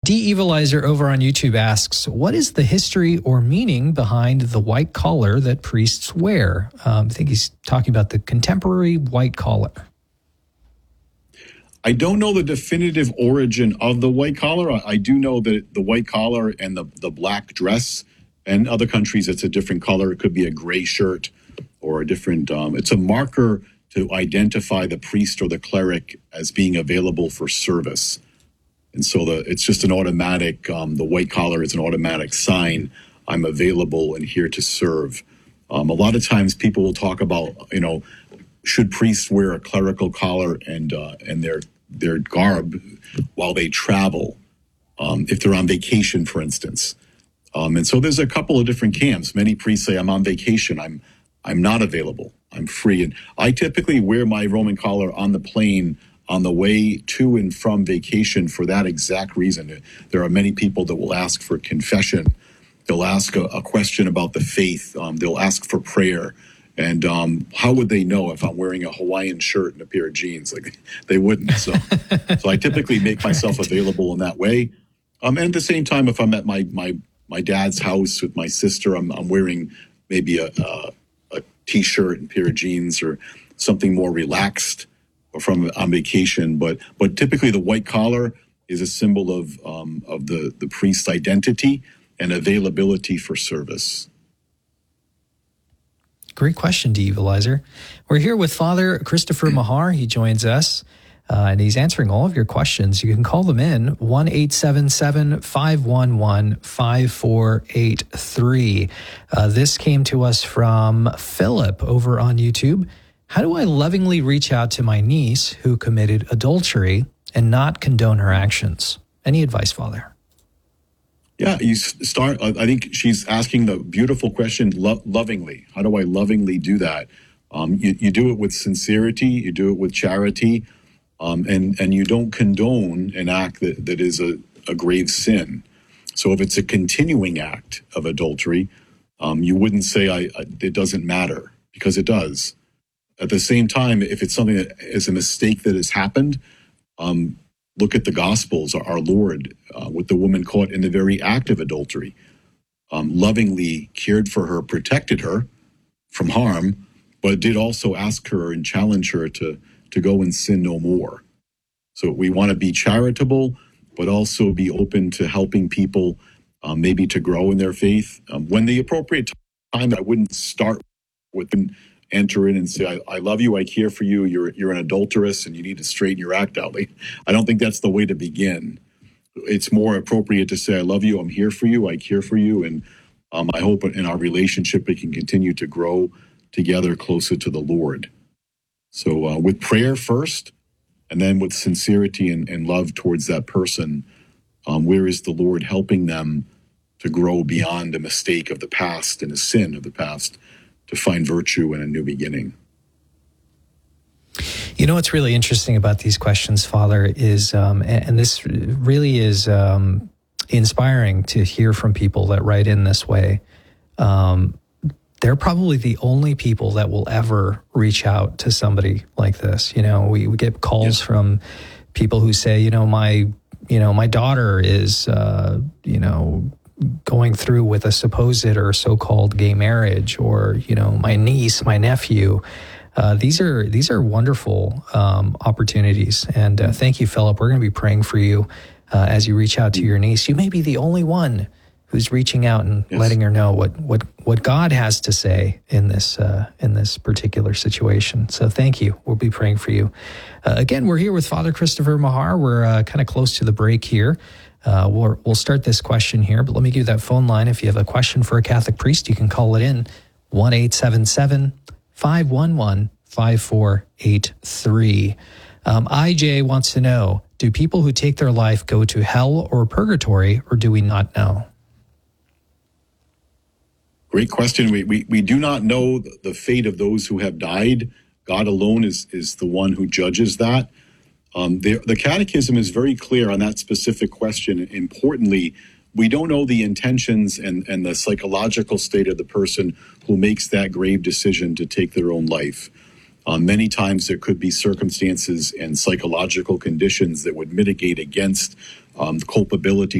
D. Evilizer over on YouTube asks, what is the history or meaning behind the white collar that priests wear? I think he's talking about the contemporary white collar. I don't know the definitive origin of the white collar. I do know that the white collar and the black dress, and other countries it's a different color. It could be a gray shirt or a different, it's a marker to identify the priest or the cleric as being available for service. And so it's just an automatic, the white collar is an automatic sign. I'm available and here to serve. A lot of times people will talk about, should priests wear a clerical collar and their garb while they travel, if they're on vacation, for instance. And so there's a couple of different camps. Many priests say, I'm on vacation. I'm not available. I'm free. And I typically wear my Roman collar on the plane on the way to and from vacation for that exact reason. There are many people that will ask for confession. They'll ask a question about the faith. They'll ask for prayer. And how would they know if I'm wearing a Hawaiian shirt and a pair of jeans? Like, they wouldn't. So I typically make myself available in that way. And at the same time, if I'm at my dad's house with my sister, I'm wearing maybe a T-shirt and pair of jeans or something more relaxed or on vacation. But typically the white collar is a symbol of the priest's identity and availability for service. Great question, D. Evilizer. We're here with Father Christopher Mahar. He joins us, and he's answering all of your questions. You can call them in, 1-877-511-5483. This came to us from Philip over on YouTube. How do I lovingly reach out to my niece who committed adultery and not condone her actions? Any advice, Father? Yeah, you start, I think she's asking the beautiful question, lovingly. How do I lovingly do that? You do it with sincerity, you do it with charity, and you don't condone an act that is a grave sin. So if it's a continuing act of adultery, you wouldn't say it doesn't matter, because it does. At the same time, if it's something that is a mistake that has happened, look at the Gospels. Our Lord, with the woman caught in the very act of adultery, lovingly cared for her, protected her from harm, but did also ask her and challenge her to go and sin no more. So we want to be charitable, but also be open to helping people maybe to grow in their faith. When the appropriate time, I wouldn't start with and enter in and say, I love you, I care for you, you're an adulteress and you need to straighten your act out. I don't think that's the way to begin. It's more appropriate to say, I love you, I'm here for you, I care for you, and I hope in our relationship we can continue to grow together closer to the Lord. So with prayer first, and then with sincerity and love towards that person, where is the Lord helping them to grow beyond a mistake of the past and a sin of the past, to find virtue in a new beginning. You know what's really interesting about these questions, Father, is, and this really is inspiring to hear from people that write in this way. They're probably the only people that will ever reach out to somebody like this. We get calls from people who say, my daughter is, going through with a supposed or so-called gay marriage, or my niece, my nephew. These are wonderful opportunities, and thank you, Philip. We're going to be praying for you as you reach out to your niece. You may be the only one who's reaching out and letting her know what God has to say in this particular situation. So thank you. We'll be praying for you. Again, we're here with Father Christopher Mahar. We're kind of close to the break here. We'll start this question here, but let me give you that phone line. If you have a question for a Catholic priest, you can call it in, 1-877-511-5483. IJ wants to know, do people who take their life go to hell or purgatory, or do we not know? Great question. We do not know the fate of those who have died. God alone is the one who judges that. The Catechism is very clear on that specific question. Importantly, we don't know the intentions and the psychological state of the person who makes that grave decision to take their own life. Many times there could be circumstances and psychological conditions that would mitigate against culpability